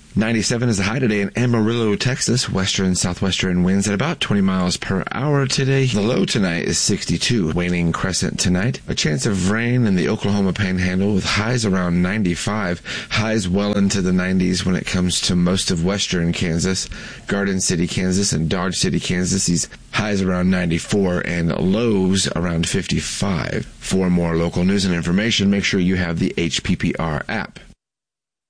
97 is the high today in Amarillo, Texas. Western southwestern winds at about 20 miles per hour today. The low tonight is 62. Waning crescent tonight. A chance of rain in the Oklahoma Panhandle with highs around 95. Highs well into the 90s when it comes to most of western Kansas. Garden City, Kansas and Dodge City, Kansas. These highs around 94 and lows around 55. For more local news and information, make sure you have the HPPR app.